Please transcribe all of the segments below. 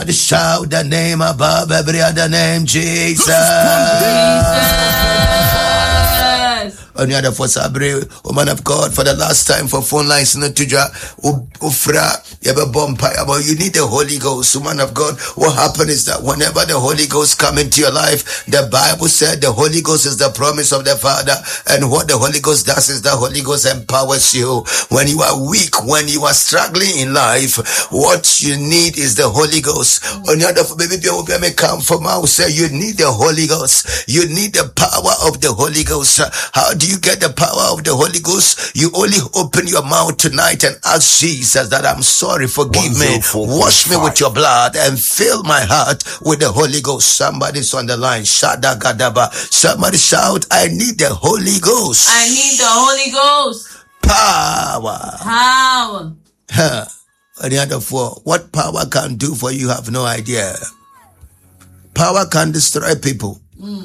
Somebody shout the name above every other name, Jesus. On the other for Sabri, woman of God, for the last time for phone lines, no tuja, ufra, you have a bonfire, but you need the Holy Ghost, woman of God. What happened is that whenever the Holy Ghost come into your life, the Bible said the Holy Ghost is the promise of the Father, and what the Holy Ghost does is the Holy Ghost empowers you. When you are weak, when you are struggling in life, what you need is the Holy Ghost. On the other, baby, may come from out, say you need the Holy Ghost. You need the power of the Holy Ghost. How do you get the power of the Holy Ghost? You only open your mouth tonight and ask Jesus that I'm sorry, forgive me, wash me with your blood and fill my heart with the Holy Ghost. Somebody's on the line. Shada Gadaba. Somebody shout, I need the Holy Ghost. I need the Holy Ghost. Power. Power. And the other four, what power can do for you have no idea. Power can destroy people.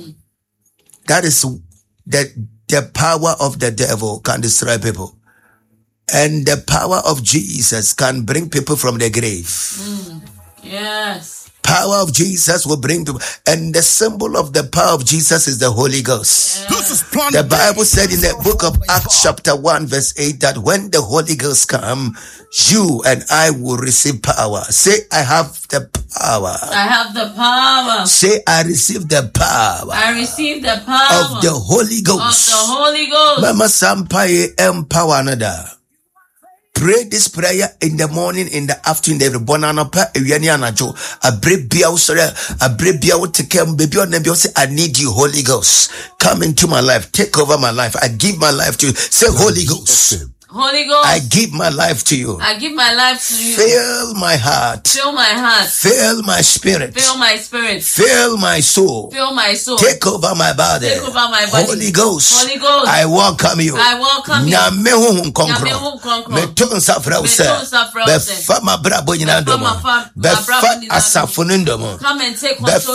That is the power of the devil can destroy people. And the power of Jesus can bring people from the grave. Yes. Power of Jesus will bring people. And the symbol of the power of Jesus is the Holy Ghost. Yes. The Bible said in the book of Acts chapter 1 verse 8 that when the Holy Ghost come, you and I will receive power. Say, I have the power. I have the power. Say, I receive the power. I receive the power of the Holy Ghost. Of the Holy Ghost. Mama Sampaye empower another. Pray this prayer in the morning, in the afternoon, every banana pa ewiani anajo. A brave bia usore, a brave bia utekem baby on them say, I need you, Holy Ghost. Come into my life, take over my life. I give my life to you. Say, Holy Ghost. Holy Ghost. I give my life to you. I give my life to you. Fill my heart. Fill my heart. Fill my spirit. Fill my spirit. Fill my soul. Fill my soul. Take over my body. Take over my body. Holy Ghost. Holy Ghost. I welcome you. I welcome you. Nyame huhun konkro. Meton safra use. Befa mabrabo nyina ndomo. Befa asafo ndomo. Come and take control